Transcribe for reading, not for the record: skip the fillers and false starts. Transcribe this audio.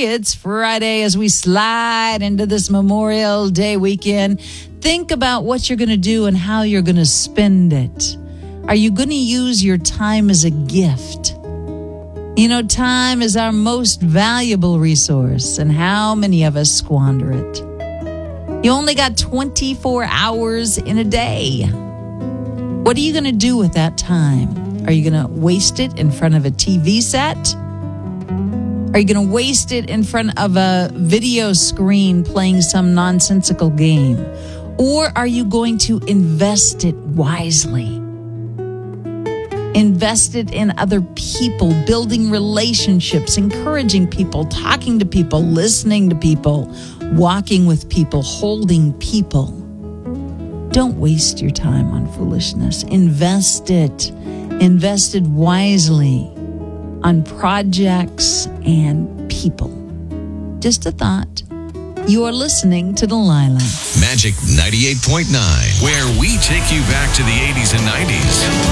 It's Friday as we slide into this Memorial Day weekend. Think about what you're going to do and how you're going to spend it. Are you going to use your time as a gift? You know, time is our most valuable resource, and how many of us squander it? You only got 24 hours in a day. What are you going to do with that time? Are you going to waste it in front of a TV set? Are you going to waste it in front of a video screen playing some nonsensical game? Or are you going to invest it wisely? Invest it in other people, building relationships, encouraging people, talking to people, listening to people, walking with people, holding people. Don't waste your time on foolishness. Invest it. Invest it wisely on projects and people. Just a thought. You are listening to Delilah. Magic 98.9, where we take you back to the 80s and 90s.